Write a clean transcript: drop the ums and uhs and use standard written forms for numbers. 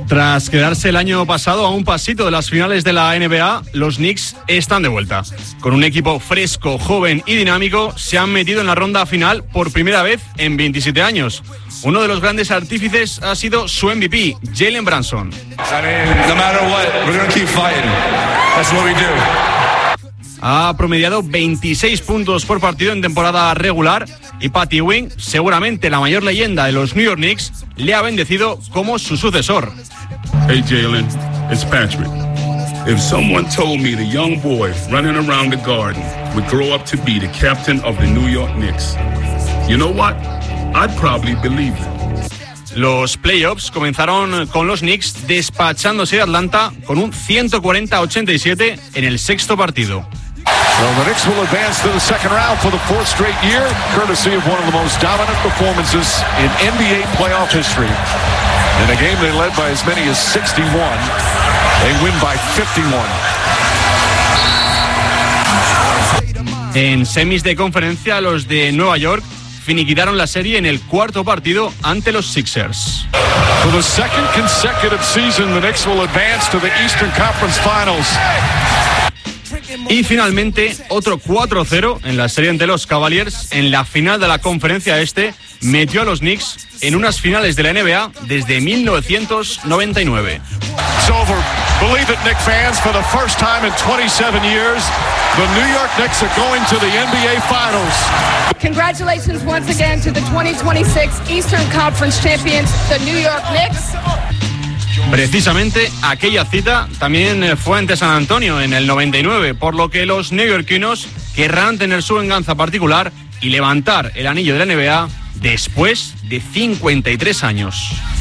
Tras quedarse el año pasado a un pasito de las finales de la NBA, los Knicks están de vuelta. Con un equipo fresco, joven y dinámico, se han metido en la ronda final por primera vez en 27 años. Uno de los grandes artífices ha sido su MVP, Jalen Brunson. Ha promediado 26 puntos por partido en temporada regular y Pat Ewing, seguramente la mayor leyenda de los New York Knicks, le ha bendecido como su sucesor. Hey Jalen, it's Patrick. If someone told me the young boy running around the Garden would grow up to be the captain of the New York Knicks, you know what? I'd probably believe it. Los playoffs comenzaron con los Knicks despachándose de Atlanta con un 140-87 en el sexto partido. Well, the Knicks will advance to the second round for the fourth straight year, courtesy of one of the most dominant performances in NBA playoff history. In a game they led by as many as 61, they win by 51. En semis de conferencia, los de Nueva York finiquitaron la serie en el cuarto partido ante los Sixers. For the second consecutive season, the Knicks will advance to the Eastern Conference Finals. Y finalmente, otro 4-0 en la serie ante los Cavaliers en la final de la conferencia este metió a los Knicks en unas finales de la NBA desde 1999. It's over. Believe it, Knicks fans, for the first time in 27 years, the New York Knicks are going to the NBA Finals. Congratulations once again to the 2026 Eastern Conference champions, the New York Knicks. Precisamente aquella cita también fue ante San Antonio en el 99, por lo que los neoyorquinos querrán tener su venganza particular y levantar el anillo de la NBA después de 53 años.